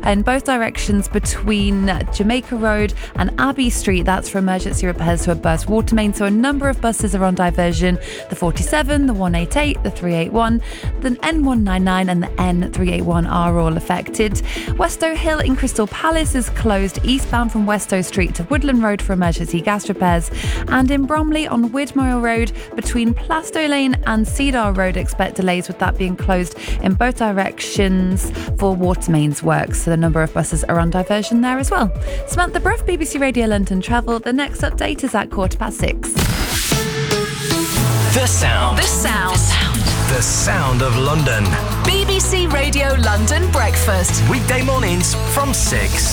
in both directions between Jamaica Road and Abbey Street. That's for emergency repairs to a burst water main. So a number of buses are on diversion. The 47, the 188, the 381, the N199 and the N381 are all affected. Westow Hill in Crystal Palace is closed eastbound from Westow Street to Woodland Road for emergency gas repairs. And in Bromley on Widmoor Road between Plastow Lane and Cedar Road, expect delays with that being closed in both directions for water mains works. So the number of buses are on diversion there as well. Samantha Bruff, BBC Radio London Travel. The next update is at 6:15. The sound. The sound of London. BBC Radio London Breakfast. Weekday mornings from 6.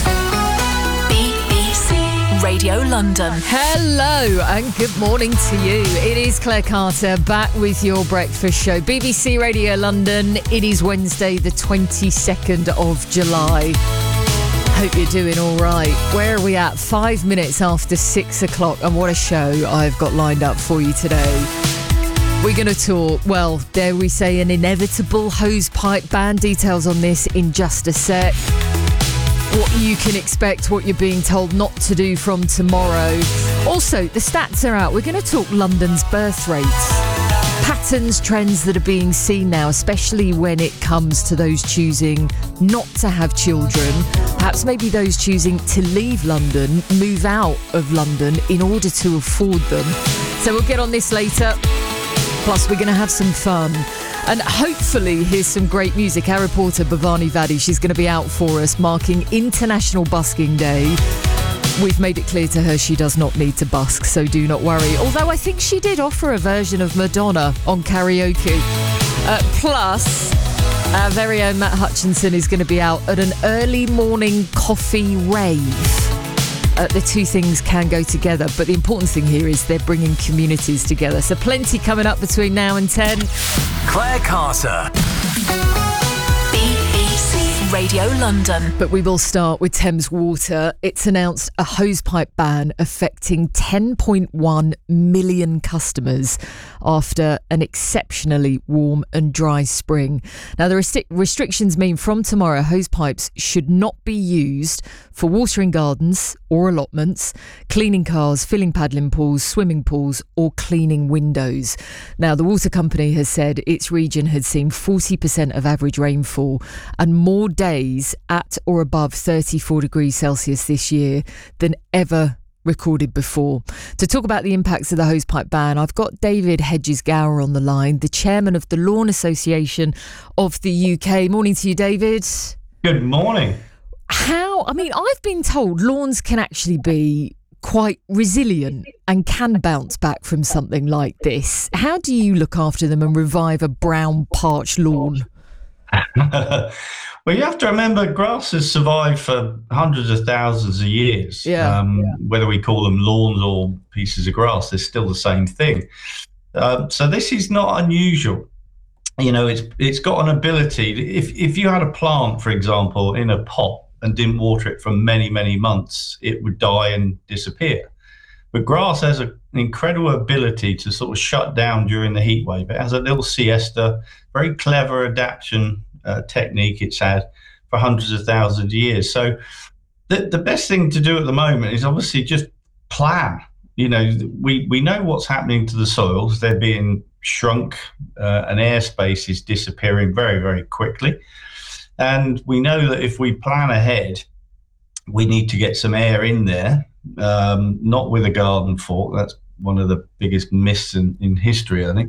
BBC Radio London. Hello and good morning to you. It is Claire Carter back with your breakfast show. BBC Radio London. It is Wednesday the 22nd of July. Hope you're doing all right. Where are we at? 5 minutes after 6 o'clock, and what a show I've got lined up for you today. We're going to talk, well, dare we say, an inevitable hosepipe ban. Details on this in just a sec. What you can expect, what you're being told not to do from tomorrow. Also, the stats are out. We're going to talk London's birth rates. Patterns, trends that are being seen now, especially when it comes to those choosing not to have children. Perhaps maybe those choosing to leave London, move out of London in order to afford them. So we'll get on this later. Plus, we're going to have some fun. And hopefully, here's some great music. Our reporter, Bhavani Vadi, she's going to be out for us, marking International Busking Day. We've made it clear to her she does not need to busk, so do not worry. Although I think she did offer a version of Madonna on karaoke. Plus, our very own Matt Hutchinson is going to be out at an early morning coffee rave. The two things can go together, but the important thing here is they're bringing communities together. So plenty coming up between now and 10. Claire Carter. BBC Radio London. But we will start with Thames Water. It's announced a hosepipe ban affecting 10.1 million customers after an exceptionally warm and dry spring. Now, the restrictions mean from tomorrow, hosepipes should not be used for watering gardens or allotments, cleaning cars, filling paddling pools, swimming pools or cleaning windows. Now, the water company has said its region had seen 40% of average rainfall and more days at or above 34 degrees Celsius this year than ever recorded before. To talk about the impacts of the hosepipe ban, I've got David Hedges-Gower on the line, the chairman of the Lawn Association of the UK. Morning to you, David. Good morning. I've been told lawns can actually be quite resilient and can bounce back from something like this. How do you look after them and revive a brown, parched lawn? Well, you have to remember grass has survived for hundreds of thousands of years. Whether we call them lawns or pieces of grass, they're still the same thing. So this is not unusual. You know, it's got an ability. If you had a plant, for example, in a pot and didn't water it for many, many months, it would die and disappear. But grass has an incredible ability to sort of shut down during the heat wave. It has a little siesta, very clever adaptation technique it's had for hundreds of thousands of years. So the best thing to do at the moment is obviously just plan. You know, we know what's happening to the soils. They're being shrunk and airspace is disappearing very, very quickly. And we know that if we plan ahead, we need to get some air in there, not with a garden fork. That's one of the biggest myths in history, I think.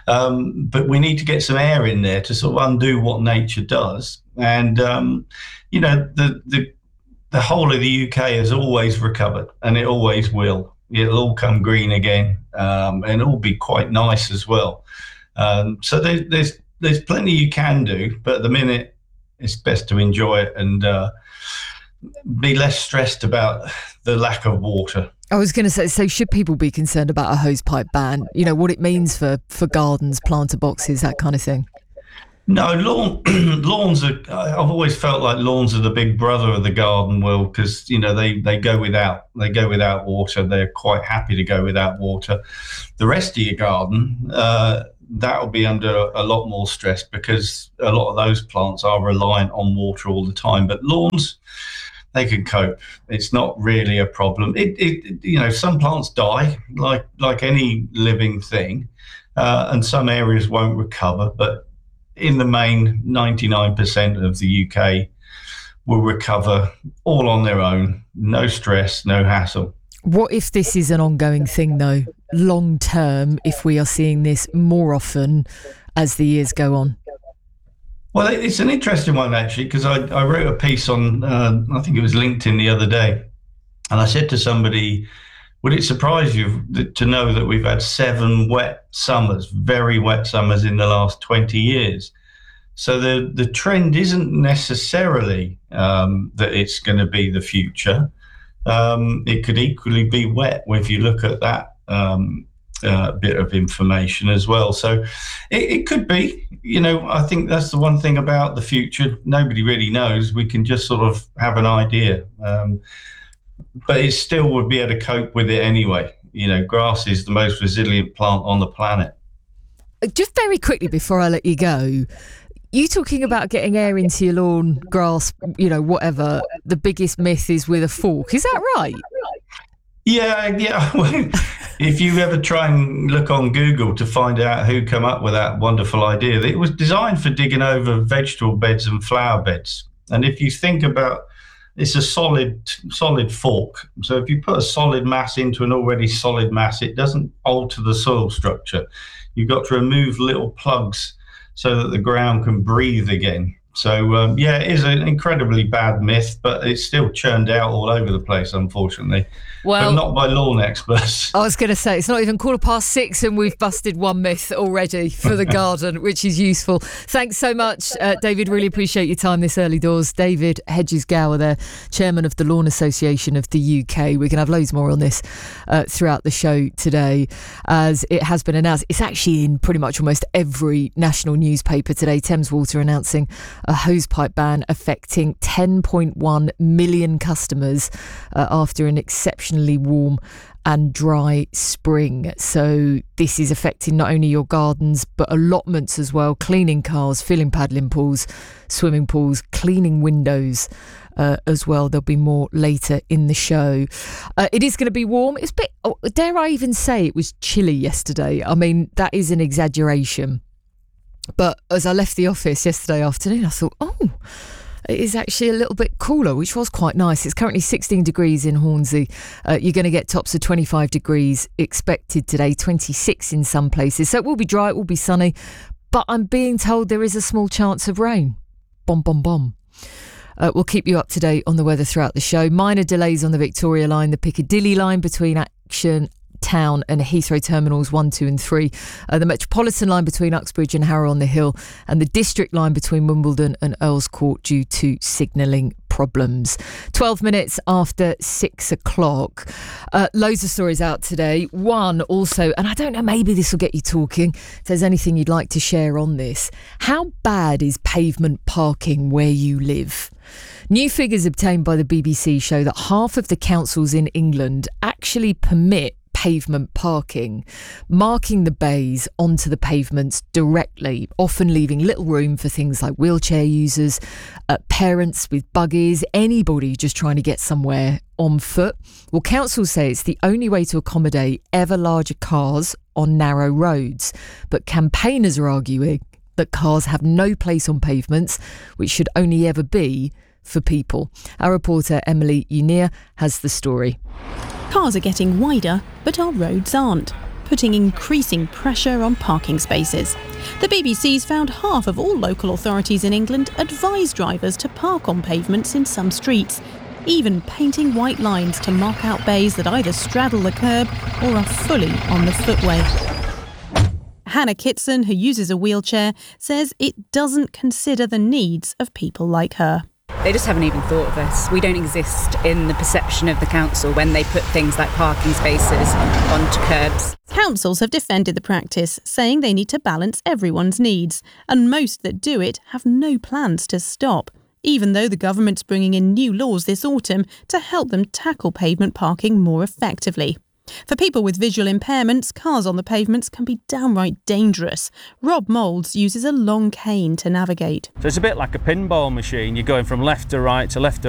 But we need to get some air in there to sort of undo what nature does. And, you know, the whole of the UK has always recovered, and it always will. It'll all come green again, and it'll be quite nice as well. So there's plenty you can do, but at the minute, it's best to enjoy it and be less stressed about the lack of water. I was going to say, so should people be concerned about a hosepipe ban? You know, what it means for gardens, planter boxes, that kind of thing? No, lawns are, I've always felt like lawns are the big brother of the garden world because, you know, they go without water. They're quite happy to go without water. The rest of your garden, that'll be under a lot more stress because a lot of those plants are reliant on water all the time. But lawns, they can cope. It's not really a problem. Some plants die like any living thing, and some areas won't recover. But in the main, 99% of the UK will recover all on their own. No stress, no hassle. What if this is an ongoing thing, though, long term, if we are seeing this more often as the years go on? Well, it's an interesting one, actually, because I wrote a piece on, I think it was LinkedIn the other day, and I said to somebody, would it surprise you to know that we've had 7 wet summers, very wet summers in the last 20 years? So the trend isn't necessarily that it's going to be the future. It could equally be wet if you look at that bit of information as well. So it could be, I think that's the one thing about the future. Nobody really knows. We can just sort of have an idea. But it still would be able to cope with it anyway. Grass is the most resilient plant on the planet. Just very quickly before I let you go, you talking about getting air into your lawn, grass, whatever, the biggest myth is with a fork. Is that right? Yeah. Well, if you ever try and look on Google to find out who came up with that wonderful idea, it was designed for digging over vegetable beds and flower beds. And if you think about, it's a solid fork. So if you put a solid mass into an already solid mass, it doesn't alter the soil structure. You've got to remove little plugs so that the ground can breathe again. So, it is an incredibly bad myth, but it's still churned out all over the place, unfortunately. Well, but not by lawn experts. I was going to say, it's not even 6:15 and we've busted one myth already for the garden, which is useful. Thanks so much, David. Really appreciate your time this early doors. David Hedges-Gower there, Chairman of the Lawn Association of the UK. We're going to have loads more on this throughout the show today. As it has been announced, it's actually in pretty much almost every national newspaper today. Thames Water announcing a hosepipe ban affecting 10.1 million customers after an exceptionally warm and dry spring. So this is affecting not only your gardens but allotments as well, cleaning cars, filling paddling pools, swimming pools, cleaning windows as well. There'll be more later in the show. It is going to be warm. It's a bit, dare I even say it was chilly yesterday? I mean, that is an exaggeration. But as I left the office yesterday afternoon, I thought, it is actually a little bit cooler, which was quite nice. It's currently 16 degrees in Hornsey. You're going to get tops of 25 degrees expected today, 26 in some places. So it will be dry, it will be sunny. But I'm being told there is a small chance of rain. Bom, bom, bom. We'll keep you up to date on the weather throughout the show. Minor delays on the Victoria line, the Piccadilly line between Action Town and Heathrow Terminals 1, 2 and 3, the Metropolitan line between Uxbridge and Harrow-on-the-Hill, and the District line between Wimbledon and Earls Court due to signalling problems. 12 minutes after 6 o'clock. Loads of stories out today. One also, and I don't know, maybe this will get you talking, if there's anything you'd like to share on this. How bad is pavement parking where you live? New figures obtained by the BBC show that half of the councils in England actually permit pavement parking, marking the bays onto the pavements directly, often leaving little room for things like wheelchair users, parents with buggies, anybody just trying to get somewhere on foot. Well, councils say it's the only way to accommodate ever larger cars on narrow roads, but campaigners are arguing that cars have no place on pavements, which should only ever be for people. Our reporter Emily Unia has the story. Cars are getting wider, but our roads aren't, putting increasing pressure on parking spaces. The BBC's found half of all local authorities in England advise drivers to park on pavements in some streets, even painting white lines to mark out bays that either straddle the curb or are fully on the footway. Hannah Kitson, who uses a wheelchair, says it doesn't consider the needs of people like her. They just haven't even thought of us. We don't exist in the perception of the council when they put things like parking spaces onto curbs. Councils have defended the practice, saying they need to balance everyone's needs, and most that do it have no plans to stop, even though the government's bringing in new laws this autumn to help them tackle pavement parking more effectively. For people with visual impairments, cars on the pavements can be downright dangerous. Rob Moulds uses a long cane to navigate. So it's a bit like a pinball machine. You're going from left to right to left to